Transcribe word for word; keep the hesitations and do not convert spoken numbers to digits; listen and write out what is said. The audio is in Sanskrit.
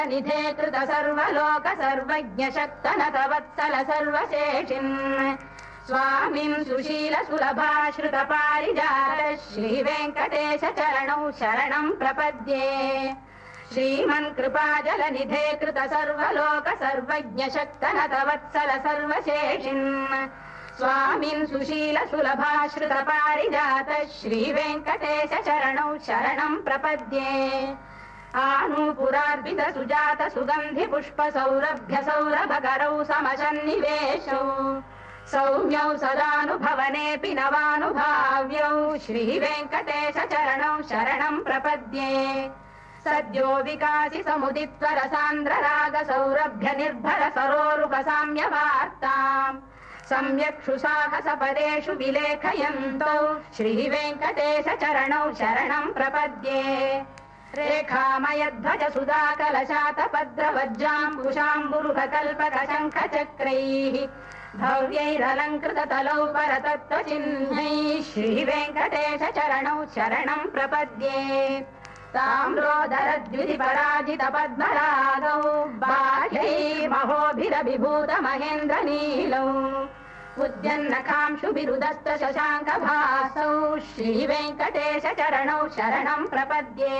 निधे कृत सर्वलोक सर्वज्ञ शक्तनत वत्सल सर्वशेषिन् स्वामिन् सुशील सुलभाश्रित पारिजात श्री वेङ्कटेश चरणौ शरणं प्रपद्ये श्रीमन् कृपाजल निधे कृत सर्वलोक सर्वज्ञ शक्तनत वत्सल सर्वशेषिन् स्वामिन् सुशील सुलभाश्रित पारिजात श्री वेङ्कटेश चरणौ शरणं प्रपद्ये आनूपुरार्पित सुजात सुगन्धि पुष्प सौरभ्य सौरभकरौ समशन्निवेशौ सौम्यौ सदानुभवनेऽपि नवानुभाव्यौ श्री वेङ्कटेश चरणौ शरणं प्रपद्ये सद्यो विकासि समुदित्व रसान्द्र राग सौरभ्य निर्भर सरोरुह साम्य वार्ताम् सम्यक्षु साहस पदेषु विलेखयन्तौ श्री वेङ्कटेश चरणौ शरणं प्रपद्ये रेखामयध्वज सुधा कलशात पद्र वज्राम्बुशाम्बुरुह कल्पक शङ्ख चक्रैः भव्यैरलङ्कृत तलौ परतत्त्वचिह्नैः श्री वेङ्कटेश चरणौ शरणं प्रपद्ये ताम्रोदरद्युति पराजित पद्मरागौ बाह्यैर्महोभिरभिभूत महेन्द्र नीलौ उद्यन्नकांशुभिरुदस्त शशाङ्क भासौ श्री वेङ्कटेश चरणौ शरणं प्रपद्ये।